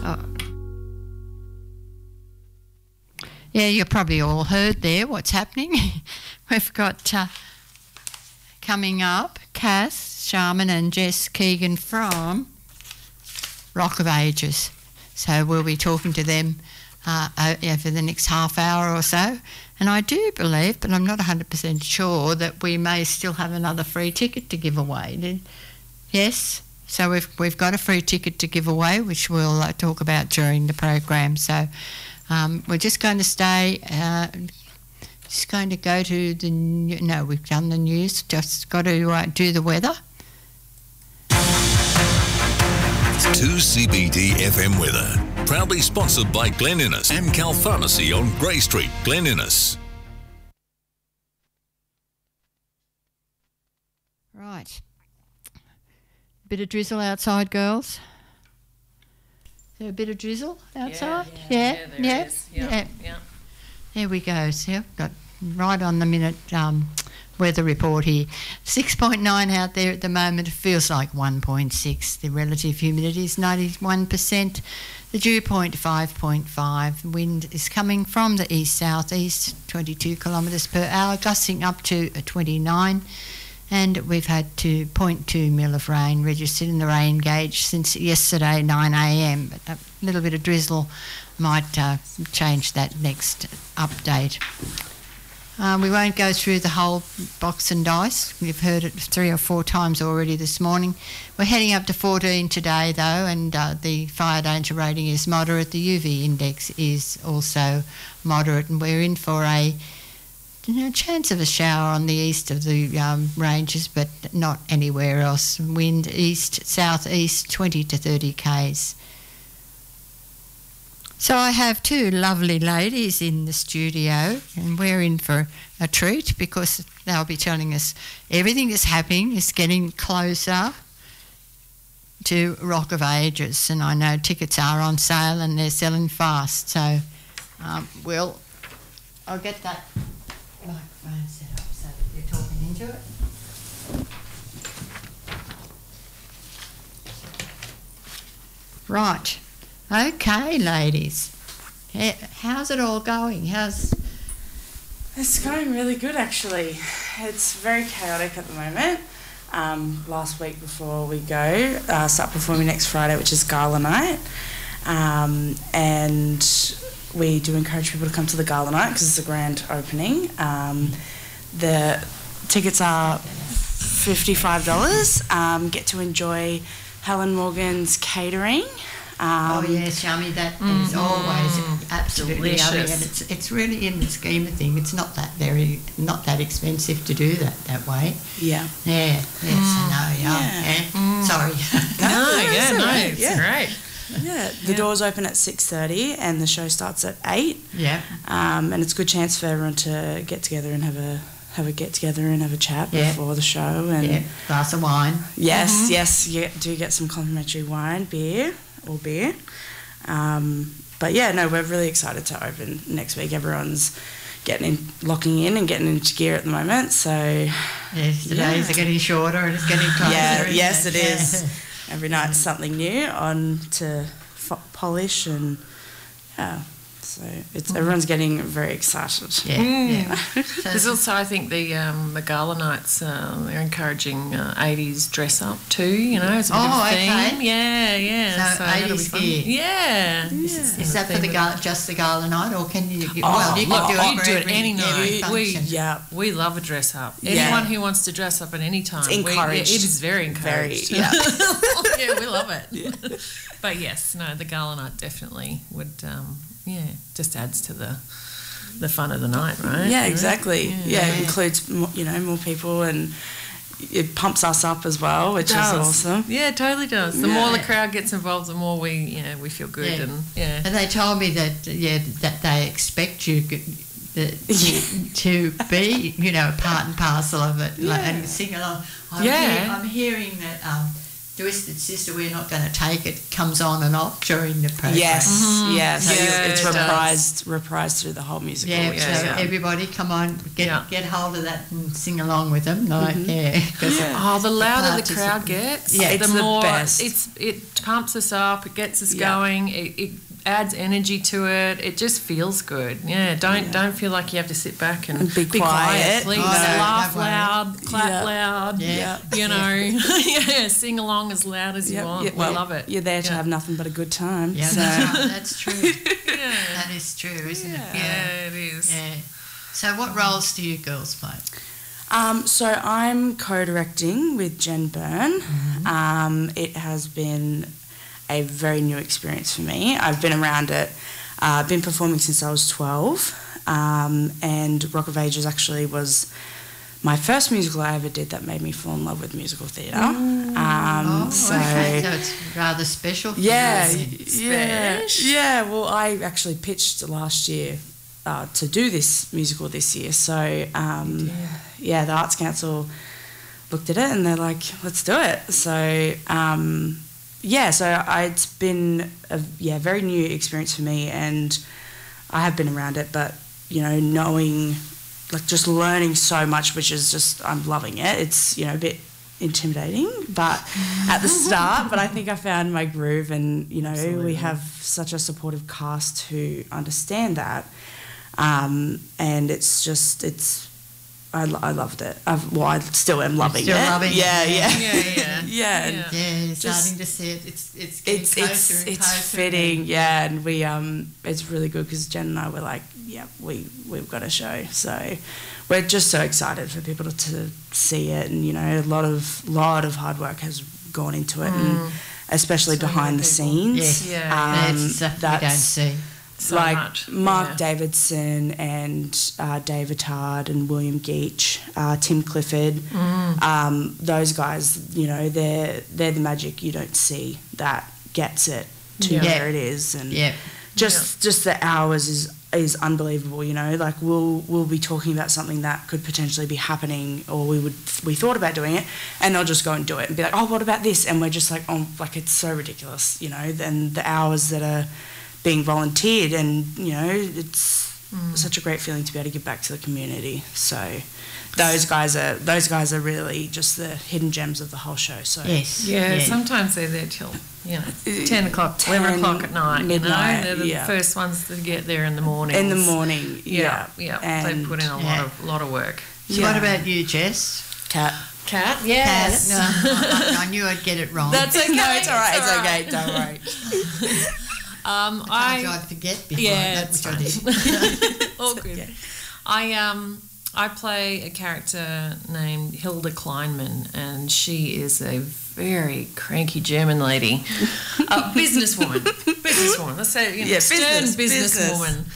Yeah, you probably all heard there what's happening. We've got coming up Cass Sharman and Jess Keegan from Rock of Ages. So we'll be talking to them for the next half hour or so. And I do believe, but I'm not 100% sure, that we may still have another free ticket to give away. Yes? So we've got a free ticket to give away, which we'll talk about during the program. So we're just going to stay, just going to go to the, no, we've done the news, just got to do the weather. 2CBD FM weather. Proudly sponsored by Glen Innes, Amcal Pharmacy on Grey Street, Glen Innes. Right. Bit of drizzle outside, girls. Is there a bit of drizzle outside? Yeah, there is. Yeah. There we go. So got right on the minute weather report here. 6.9 out there at the moment. It feels like 1.6. The relative humidity is 91%. The dew point 5.5. Wind is coming from the east-southeast, 22 kilometres per hour, gusting up to 29. And we've had 2.2 mil of rain registered in the rain gauge since yesterday 9 a.m. But a little bit of drizzle might change that next update. We won't go through the whole box and dice. We've heard it 3 or 4 times already this morning. We're heading up to 14 today, though, and the fire danger rating is moderate. The UV index is also moderate, and we're in for a chance of a shower on the east of the ranges, but not anywhere else. Wind east-southeast, 20 to 30 k's. So I have 2 lovely ladies in the studio, and we're in for a treat because they'll be telling us everything that's happening is getting closer to Rock of Ages, and I know tickets are on sale and they're selling fast. So I'll get that microphone set up so that you're talking into it. Right. Okay, ladies. How's it all going? It's going really good, actually. It's very chaotic at the moment. Last week before we go, start performing next Friday, which is Gala Night. And we do encourage people to come to the Gala Night because it's a grand opening. The tickets are $55. Get to enjoy Helen Morgan's catering. Yes, yummy. That is always absolutely yummy, and it's really, in the scheme of things, it's not that expensive to do that way. Yeah. Yeah. Yes, I know. Sorry. It's great. Yeah, the doors open at 6:30 and the show starts at 8. Yeah. And it's a good chance for everyone to get together and have a chat before the show, and glass of wine. Yes, you do get some complimentary wine, beer. But yeah, no, we're really excited to open next week. Everyone's locking in and getting into gear at the moment. So yes, the days are getting shorter and it's getting closer. Yes, it is. Every night something new on to polish, and so everyone's getting very excited. Yeah. There's also, I think, the Gala Nights, they're encouraging 80s dress up too, it's a bit of a theme. Okay. Yeah. So 80s gear. Yeah. Is that for just the Gala Night, or can you you can do it any night. We love a dress up. Yeah. Anyone who wants to dress up at any time. It's encouraged. It is very encouraged. Yeah, we love it. Yeah. But yes, no, the Gala Night definitely would... just adds to the fun of the night, right? Yeah, exactly. Yeah, it includes more people, and it pumps us up as well, which is awesome. Yeah, it totally does. The more the crowd gets involved, the more we feel good. And they told me that they expect you to be part and parcel of it, and sing along. I'm hearing that Twisted Sister, We're Not Going to Take It comes on and off during the program. Yes, yeah. So Yeah, it's it reprised through the whole musical. Yeah, which so is, everybody come on, get hold of that and sing along with them. Like, Oh, the louder the crowd participant- gets, Yeah, it's the the more best. it pumps us up, it gets us Yeah. going, it adds energy to it. It just feels good. Yeah, don't feel like you have to sit back and Be quiet. Please No, laugh don't worry. loud, clap Yeah. loud. Yeah. You know, sing along as loud as you want. well, we love it. You're there to have nothing but a good time. Yeah, so. that's true. Yeah. That is true, isn't it? Yeah, it is. Yeah. So what roles do you girls play? So I'm co-directing with Jen Byrne. It has been a very new experience for me. I've been around it. I've been performing since I was 12, and Rock of Ages actually was my first musical I ever did that made me fall in love with musical theatre. Okay, so So it's rather special for yeah, you. yeah. Well, I actually pitched last year to do this musical this year. So the Arts Council looked at it and they're like, let's do it. So it's been a very new experience for me, and I have been around it, but knowing, like, just learning so much, which is just, I'm loving it. It's a bit intimidating, but at the start, but I think I found my groove, and we have such a supportive cast who understand that, and I loved it. I still am loving still it. loving it, Yeah. Yeah, you're Just- starting to see it. It's getting closer and it's closer. fitting, yeah, and we it's really good because Jen and I were like, yeah, we've got a show, so we're just so excited for people to see it, and a lot of hard work has gone into it, and especially So behind many the people. scenes. Yeah. That's stuff you don't see. So like much. Mark Yeah. Davidson and David Tard and William Geach, Tim Clifford, those guys, they're the magic you don't see that gets it to Yeah. where it is, and Yeah. just the hours is unbelievable. Like we'll be talking about something that could potentially be happening, or we thought about doing it, and they'll just go and do it and be like, oh, what about this? And we're just like, oh, like, it's so ridiculous, and the hours that are being volunteered, and it's such a great feeling to be able to give back to the community. So those guys are really just the hidden gems of the whole show. So Yes. Yeah, yeah. sometimes they're there till 10 o'clock, 11 o'clock at night. midnight, They're the yeah. first ones to get there in the morning. in the morning, Yeah. And They put in a Yeah. lot of work. So what about you, Jess? Kat. Cat, yes. No, I knew I'd get it wrong. That's okay. No, it's all right. It's It's all okay. Don't worry. Sometimes I'd forget before Yeah, that, it's which I did. all good. Yeah. I play a character named Hilda Kleinman, and she is a very cranky German lady, businesswoman. Let's say stern businesswoman.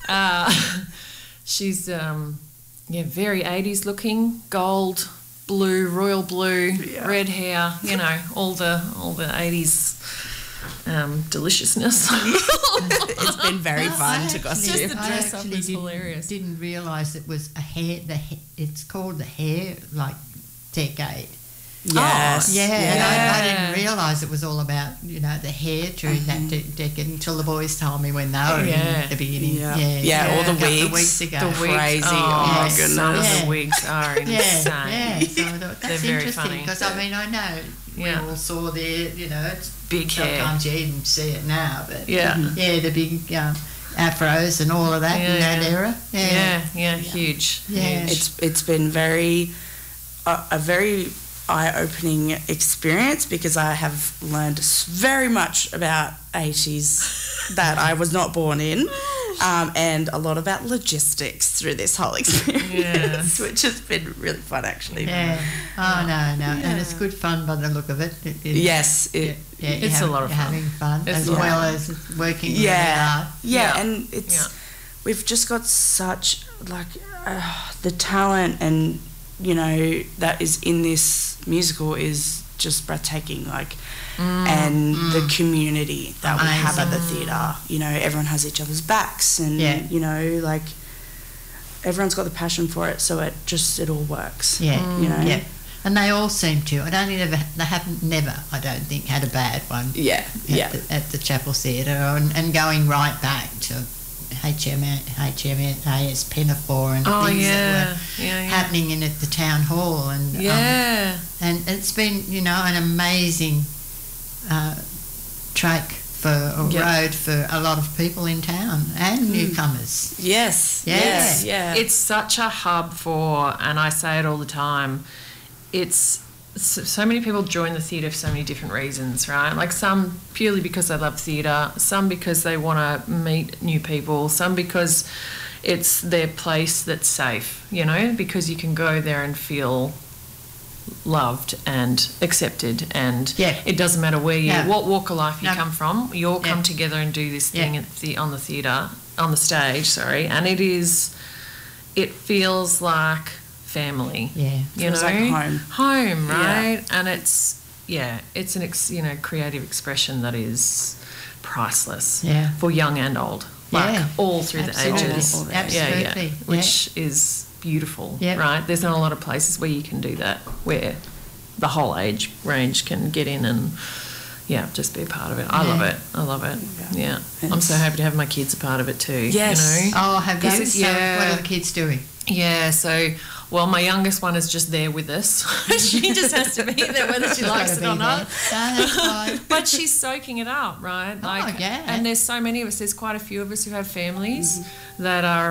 She's very 80s looking, gold, blue, royal blue, red hair. All the 80s deliciousness. It's been very fun to Just costume. the dress up is didn't, hilarious. Didn't realise it was a hair. It's called the hair decade. Yes. Yeah, Yeah. I didn't realise it was all about the hair during that decade until the boys told me when they were in the beginning. Yeah, all the a couple of wigs. weeks ago. The wigs. Crazy. Oh, Oh, my goodness. Some of Yeah. the wigs are insane. Yeah. So I thought They're that's very interesting funny. because I know we all saw their it's Big hair. sometimes you even see it now, but Yeah. the big afros and all of that in that era. Yeah, huge. Yeah. Huge. It's been a very eye-opening experience because I have learned very much about 80s that I was not born in, and a lot about logistics through this whole experience, which has been really fun actually. Yeah. Oh no, and it's good fun by the look of it. Yes, It's a lot of you're fun. having fun It's as a lot well of as working really yeah, hard. Yeah. and it's Yeah. we've just got such the talent and that is in this musical is just breathtaking, and the community that we have at the theatre. Everyone has each other's backs, and everyone's got the passion for it, so it all works. Yeah. You know? Yeah. And they all seem to. They haven't never, I don't think, had a bad one. At the Chapel Theatre, and going right back to HMAS Pinafore and things that were happening in at the town hall, and and it's been an amazing track road for a lot of people in town and newcomers. Yes. It's such a hub for, and I say it all the time, it's so many people join the theatre for so many different reasons, right? Like some purely because they love theatre, some because they want to meet new people, some because it's their place that's safe, because you can go there and feel loved and accepted, and it doesn't matter where what walk of life you come from, you all come together and do this thing on the stage, and it feels like family, feels like home, right? And it's an creative expression that is priceless for young and old, all through the ages, absolutely, which is beautiful, right? There's not a lot of places where you can do that, where the whole age range can get in and just be a part of it. I love it. Yeah. I'm so happy to have my kids a part of it too. Yes. Oh, have you? So what are the kids doing? Yeah, so, well, my youngest one is just there with us. She just has to be there whether she likes it or not. But she's soaking it up, right? And there's so many of us. There's quite a few of us who have families that are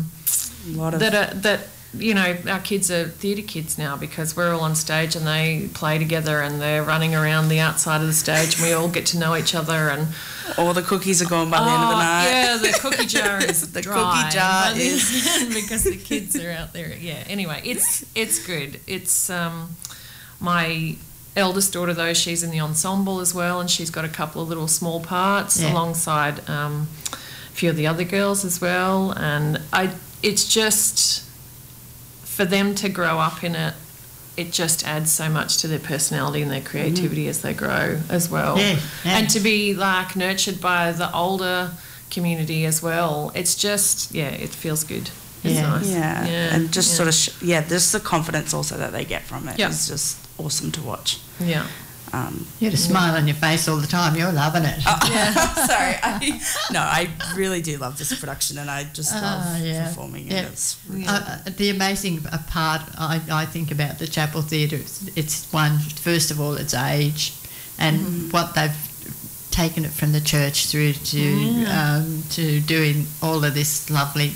our kids are theatre kids now, because we're all on stage and they play together and they're running around the outside of the stage and we all get to know each other, and all the cookies are gone by the end of the night. Yeah, the cookie jar is because the kids are out there. Yeah. Anyway, it's good. It's my eldest daughter, though, she's in the ensemble as well, and she's got a couple of little small parts alongside a few of the other girls as well, and it's just, for them to grow up in it, it just adds so much to their personality and their creativity as they grow as well. And to be nurtured by the older community as well, it's just it feels good. It's nice. And just sort of just the confidence also that they get from it is just awesome to watch. You had a smile on your face all the time. You're loving it. Sorry. I really do love this production, and I just love performing it. It's the amazing part I think about the Chapel Theatre, it's one, first of all, it's age and what they've taken it from the church through to doing all of this lovely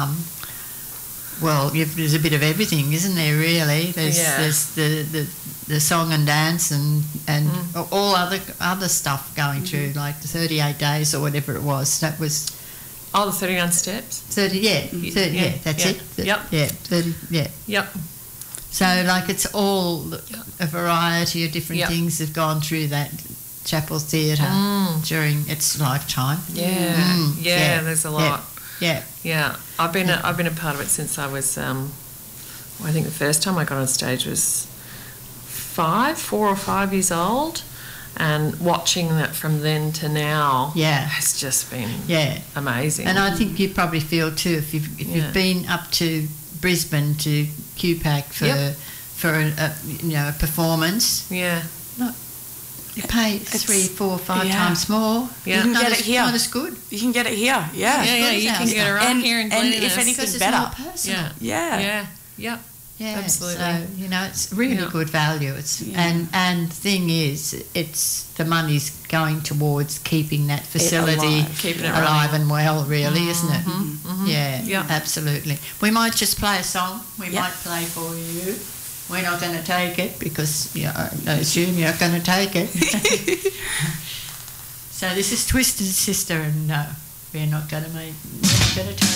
there's a bit of everything, isn't there, really? There's the song and dance and all other stuff going through, like the 38 days or whatever it was. That was... Oh, the 39 steps? 30, that's it. Yep. 30, Yep. So, it's all a variety of different things have gone through that Chapel Theatre during its lifetime. There's a lot. Yeah. I've been a part of it since I was I think the first time I got on stage was 4 or 5 years old, and watching that from then to now has just been amazing. And I think you probably feel too, if you've been up to Brisbane to QPAC for a performance. You pay 3, 4, 5 times more. You can get it here. Not as good. You can get it here. You can get it right here in Glen Innes. And if anything, better. Absolutely. So it's really good value. It's and thing is, it's the money's going towards keeping that facility alive and well, really, isn't it? Yeah, absolutely. We might just play a song. We might play for you. We're not going to take it because I assume you're going to take it. So this is Twisted Sister, and no, we're not going to take